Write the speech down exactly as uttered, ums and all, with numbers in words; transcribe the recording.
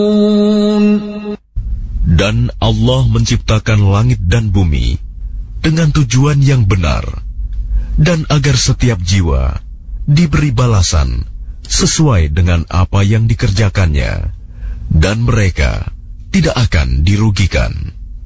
Dan Allah menciptakan langit dan bumi dengan tujuan yang benar, dan agar setiap jiwa diberi balasan sesuai dengan apa yang dikerjakannya, dan mereka tidak akan dirugikan.